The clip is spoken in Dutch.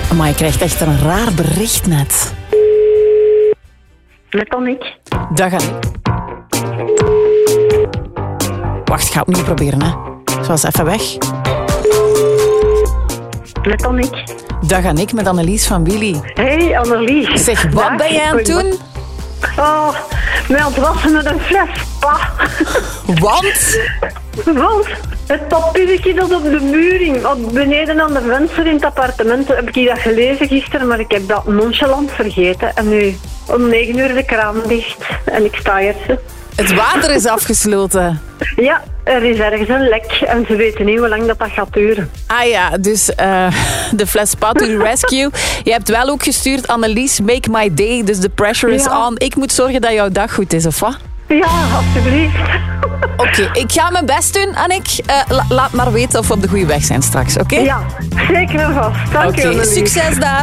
Maar je krijgt echt een raar bericht net. Met Annick. Dag Annick. Wacht, ik ga opnieuw proberen, hè. Ze was even weg. Met Annick. Dag Annick, met Annelies van Willy. Hey Annelies. Zeg, wat Dag. ben jij aan het doen? Oh, mij aan het wassen met een fles spa. Want? Want het papiertje dat op de muur hing, beneden aan de venster in het appartement, heb ik dat gelezen gisteren, maar ik heb dat nonchalant vergeten. En nu, om 9 uur de kraan dicht en ik sta hier. Het water is afgesloten. Ja, er is ergens een lek en ze weten niet hoe lang dat gaat duren. Ah ja, dus de fles spa to the rescue. Je hebt wel ook gestuurd, Annelies, make my day, dus the pressure is on. Ik moet zorgen dat jouw dag goed is, of wat? Ja, alsjeblieft. Oké, ik ga mijn best doen, Annick. Laat maar weten of we op de goede weg zijn straks, oké? Ja, zeker en vast. Dank je, Oké, Annelies. succes daar.